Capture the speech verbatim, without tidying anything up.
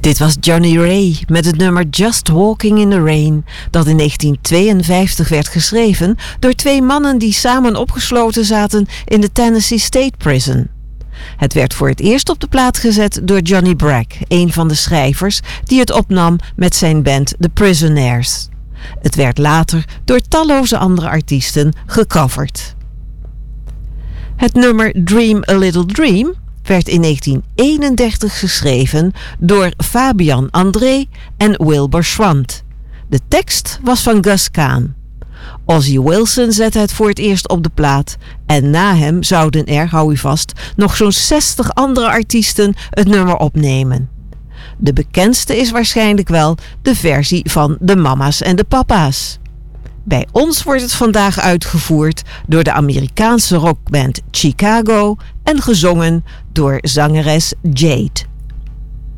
Dit was Johnny Ray met het nummer Just Walking in the Rain, dat in negentien tweeënvijftig werd geschreven door twee mannen die samen opgesloten zaten in de Tennessee State Prison. Het werd voor het eerst op de plaat gezet door Johnny Bragg, een van de schrijvers die het opnam met zijn band The Prisonaires. Het werd later door talloze andere artiesten gecoverd. Het nummer Dream a Little Dream werd in negentien eenendertig geschreven door Fabian André en Wilbur Schwant. De tekst was van Gus Kahn. Ozzy Wilson zette het voor het eerst op de plaat en na hem zouden er, hou u vast, nog zo'n zestig andere artiesten het nummer opnemen. De bekendste is waarschijnlijk wel de versie van de mama's en de papa's. Bij ons wordt het vandaag uitgevoerd door de Amerikaanse rockband Chicago en gezongen door zangeres Jade.